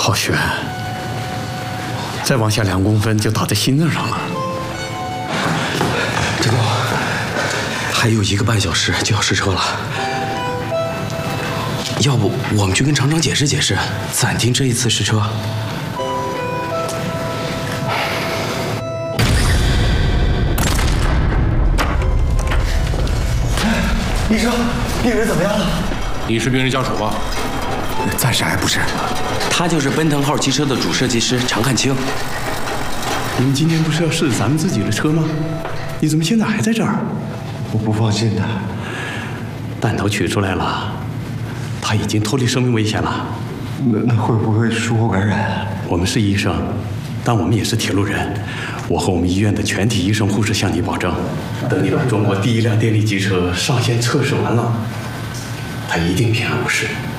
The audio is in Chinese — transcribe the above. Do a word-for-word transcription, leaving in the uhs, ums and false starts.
好悬，再往下两公分就打在心脏上了。 郑总，还有一个半小时就要试车了，要不我们去跟厂长解释解释，暂停这一次试车。 医生，病人怎么样了？ 你是病人家属吗？ 暂时还不是。 他就是奔腾号汽车的主设计师常看清。 你们今天不是要试咱们自己的车吗？你怎么现在还在这儿？我不放心他。 弹头取出来了，他已经脱离生命危险了。 那那会不会术后感染？ 我们是医生，但我们也是铁路人。我和我们医院的全体医生护士向你保证，等你把中国第一辆电力机车上线测试完了，他一定平安无事。